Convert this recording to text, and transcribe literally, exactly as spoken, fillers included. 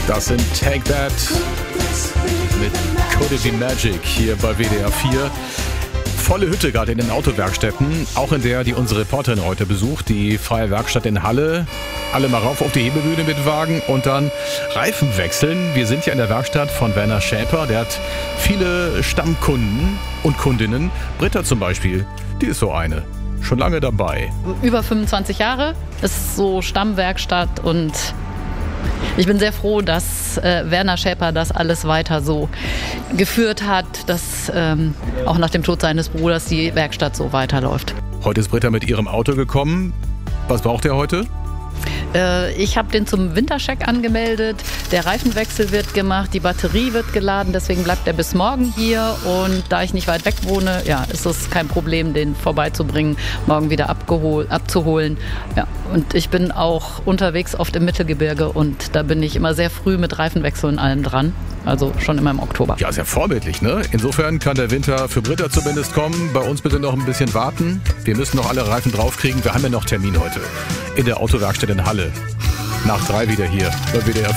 Das sind Take That mit Could It Be Magic hier bei W D R vier. Volle Hütte gerade in den Autowerkstätten, auch in der, die unsere Reporterin heute besucht, die Freie Werkstatt in Halle. Alle mal rauf auf die Hebebühne mit Wagen und dann Reifen wechseln. Wir sind ja in der Werkstatt von Werner Schäper, der hat viele Stammkunden und Kundinnen. Britta zum Beispiel, die ist so eine, schon lange dabei. Über fünfundzwanzig Jahre, ist so Stammwerkstatt und ich bin sehr froh, dass äh, Werner Schäper das alles weiter so geführt hat, dass ähm, auch nach dem Tod seines Bruders die Werkstatt so weiterläuft. Heute ist Britta mit ihrem Auto gekommen. Was braucht ihr heute? Äh, ich habe den zum Wintercheck angemeldet. Der Reifenwechsel wird gemacht, die Batterie wird geladen, deswegen bleibt er bis morgen hier. Und da ich nicht weit weg wohne, ja, ist es kein Problem, den vorbeizubringen, morgen wieder abgehol- abzuholen. Ja, und ich bin auch unterwegs oft im Mittelgebirge und da bin ich immer sehr früh mit Reifenwechsel und allem dran. Also schon immer im Oktober. Ja, sehr vorbildlich, ne? Insofern kann der Winter für Britta zumindest kommen. Bei uns bitte noch ein bisschen warten. Wir müssen noch alle Reifen draufkriegen. Wir haben ja noch Termin heute in der Autowerkstatt in Halle. Nach drei wieder hier bei W D R.